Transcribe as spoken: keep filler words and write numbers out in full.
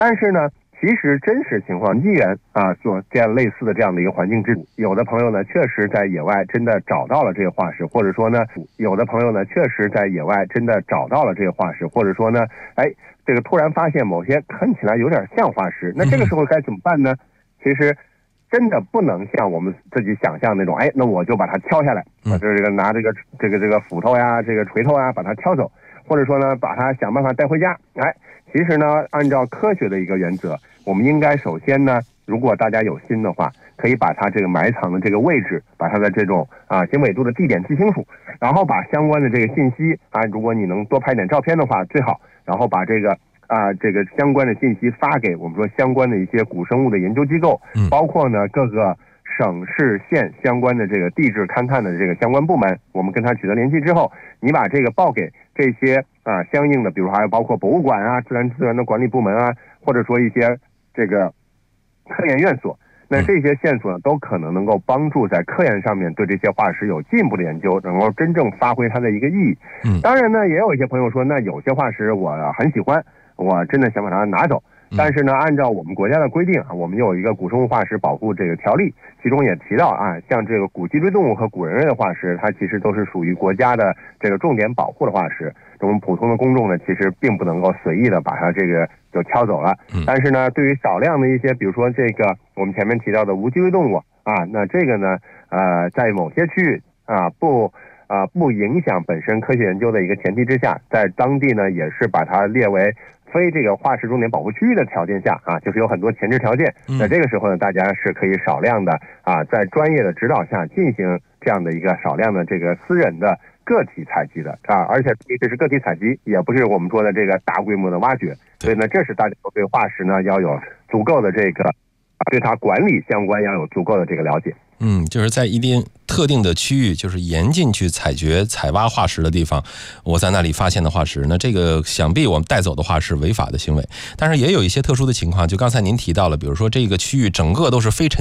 但是呢，其实真实情况，医院啊所这样类似的这样的一个环境制度，有的朋友呢确实在野外真的找到了这个化石，或者说呢，有的朋友呢确实在野外真的找到了这个化石，或者说呢，哎，这个突然发现某些看起来有点像化石，那这个时候该怎么办呢？其实真的不能像我们自己想象那种，哎，那我就把它敲下来，啊，就是这个拿这个这个这个斧头呀，这个锤头呀，把它敲走，或者说呢，把它想办法带回家。哎，其实呢，按照科学的一个原则，我们应该首先呢，如果大家有心的话，可以把它这个埋藏的这个位置，把它的这种啊经纬度的地点记清楚，然后把相关的这个信息啊，如果你能多拍点照片的话最好，然后把这个。啊，这个相关的信息发给我们说相关的一些古生物的研究机构，嗯，包括呢各个省市县相关的这个地质勘探的这个相关部门，我们跟他取得联系之后，你把这个报给这些啊相应的，比如还有包括博物馆啊、自然资源的管理部门啊，或者说一些这个科研院所，那这些线索呢都可能能够帮助在科研上面对这些化石有进一步的研究，能够真正发挥它的一个意义。嗯，当然呢，也有一些朋友说，那有些化石我很喜欢。我真的想把它拿走，但是呢，按照我们国家的规定啊，我们有一个古生物化石保护这个条例，其中也提到啊，像这个古脊椎动物和古人类的化石，它其实都是属于国家的这个重点保护的化石。我们普通的公众呢，其实并不能够随意的把它这个就敲走了。但是呢，对于少量的一些，比如说这个我们前面提到的无脊椎动物啊，那这个呢，呃，在某些区域啊不。啊，不影响本身科学研究的一个前提之下，在当地呢也是把它列为非这个化石重点保护区域的条件下啊，就是有很多前置条件。那这个时候呢，大家是可以少量的啊，在专业的指导下进行这样的一个少量的这个私人的个体采集的啊，而且这是个体采集，也不是我们说的这个大规模的挖掘。所以呢，这是大家对化石呢要有足够的这个对它管理相关要有足够的这个了解。 嗯，就是在一定特定的区域，就是严禁去采掘、采挖化石的地方，我在那里发现的化石，那这个想必我们带走的话是违法的行为。但是也有一些特殊的情况，就刚才您提到了，比如说这个区域整个都是非沉